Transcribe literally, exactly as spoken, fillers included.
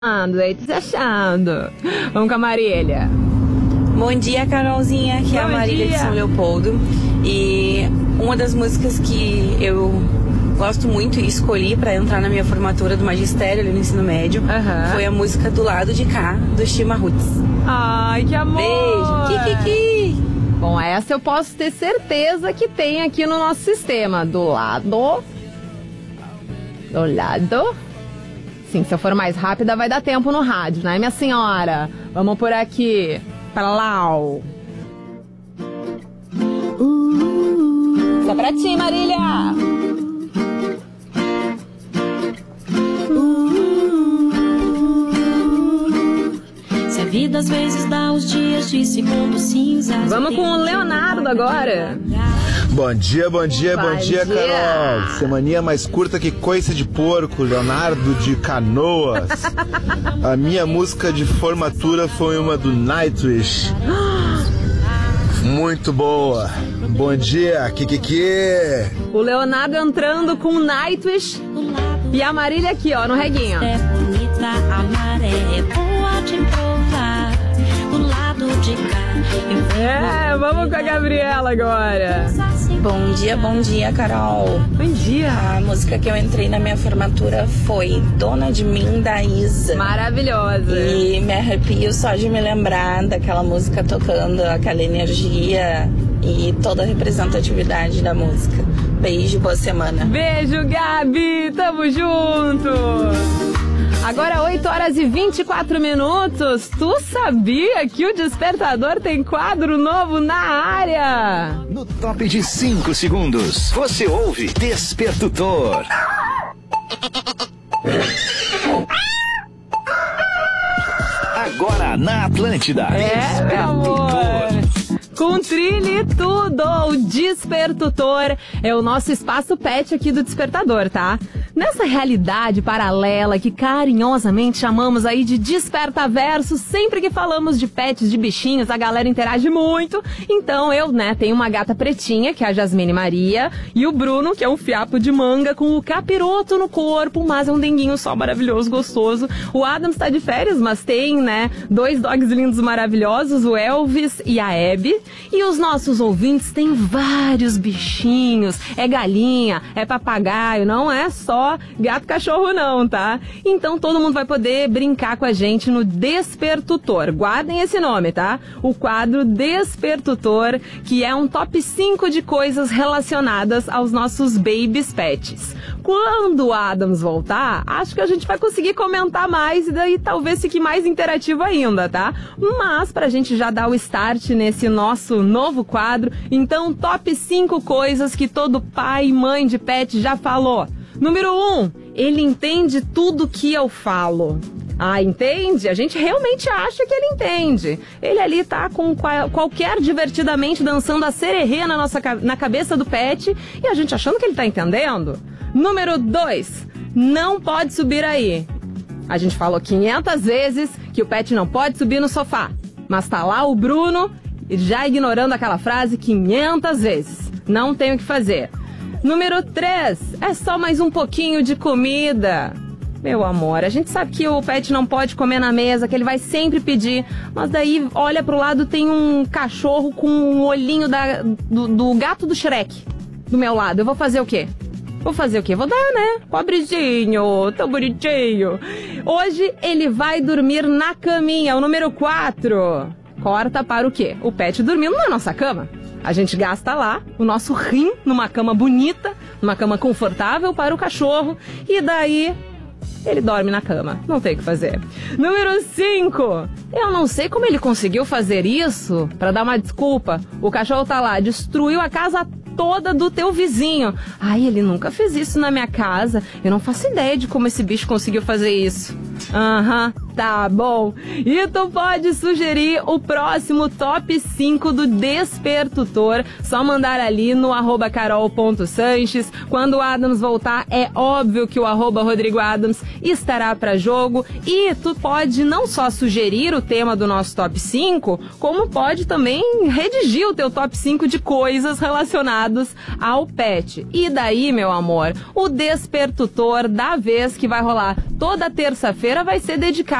Aí se achando. Vamos com a Marília. Bom dia, Carolzinha. Aqui é a Marília de São Leopoldo. E uma das músicas que eu gosto muito e escolhi para entrar na minha formatura do magistério ali no ensino médio uhum. foi a música Do Lado de Cá, do Chima Roots. Ai, que amor! Beijo! Kikiki! Bom, essa eu posso ter certeza que tem aqui no nosso sistema. Do lado... Do lado... Sim, se eu for mais rápida vai dar tempo no rádio, né, minha senhora? Vamos por aqui. Pra lá. Só pra ti, Marília. Se a vida às vezes dá os dias de segundo cinzas. Vamos com o Leonardo agora. Bom dia, bom dia, bom, bom dia, dia, Carol. Semaninha mais curta que coice de porco, Leonardo de Canoas. A minha música de formatura foi uma do Nightwish. Muito boa. Bom dia, Kikiki. O Leonardo entrando com Nightwish e a Marília aqui, ó, no reguinho. É bonita, a maré é boa de provar. Do lado de cá. É, vamos com a Gabriela agora. Bom dia, bom dia, Carol. Bom dia. A música que eu entrei na minha formatura foi Dona de Mim, da Isa. Maravilhosa. E me arrepio só de me lembrar daquela música tocando, aquela energia e toda a representatividade da música. Beijo, boa semana. Beijo, Gabi. Tamo junto. Agora oito horas e vinte e quatro minutos. Tu sabia que o Despertador tem quadro novo na área? No top de cinco segundos, você ouve Despertador. Agora na Atlântida. É, meu amor. Com trilha e tudo, o Despertador é o nosso espaço pet aqui do Despertador, tá? Nessa realidade paralela que carinhosamente chamamos aí de Despertaverso, sempre que falamos de pets, de bichinhos, a galera interage muito. Então eu, né, tenho uma gata pretinha, que é a Jasmine Maria, e o Bruno, que é um fiapo de manga com o capiroto no corpo, mas é um denguinho só maravilhoso, gostoso. O Adams tá de férias, mas tem, né, dois dogs lindos maravilhosos, o Elvis e a Abby. E os nossos ouvintes têm vários bichinhos, é galinha, é papagaio, não é só gato cachorro não, tá? Então todo mundo vai poder brincar com a gente no Despertutor. Guardem esse nome, tá? O quadro Despertutor, que é um top cinco de coisas relacionadas aos nossos babies pets. Quando o Adams voltar, acho que a gente vai conseguir comentar mais e daí talvez fique mais interativo ainda, tá? Mas pra gente já dar o start nesse nosso novo quadro, então top cinco coisas que todo pai e mãe de pet já falou. Número um, ele entende tudo que eu falo. Ah, entende? A gente realmente acha que ele entende. Ele ali tá com qual, qualquer divertidamente dançando a sererê na, nossa, na cabeça do pet e a gente achando que ele tá entendendo. Número dois, não pode subir aí. A gente falou quinhentas vezes que o pet não pode subir no sofá. Mas tá lá o Bruno já ignorando aquela frase quinhentas vezes. Não tem o que fazer. Número três, é só mais um pouquinho de comida. Meu amor, a gente sabe que o pet não pode comer na mesa, que ele vai sempre pedir. Mas daí, olha pro lado, tem um cachorro com um olhinho da, do, do gato do Shrek do meu lado. Eu vou fazer o quê? Vou fazer o quê? Vou dar, né? Pobrezinho, tão bonitinho. Hoje ele vai dormir na caminha, o número quatro. Corta para o quê? O pet dormindo na nossa cama. A gente gasta lá o nosso rim numa cama bonita, numa cama confortável para o cachorro. E daí ele dorme na cama. Não tem o que fazer. Número cinco. Eu não sei como ele conseguiu fazer isso. Para dar uma desculpa, o cachorro tá lá, destruiu a casa toda do teu vizinho. Ai, ele nunca fez isso na minha casa. Eu não faço ideia de como esse bicho conseguiu fazer isso. Aham. Uhum. Tá bom. E tu pode sugerir o próximo top cinco do Despertutor. Só mandar ali no arroba carol.sanches. Quando o Adams voltar, é óbvio que o arroba Rodrigo Adams estará pra jogo. E tu pode não só sugerir o tema do nosso top cinco, como pode também redigir o teu top cinco de coisas relacionadas ao pet. E daí, meu amor, o Despertutor da vez que vai rolar toda terça-feira vai ser dedicado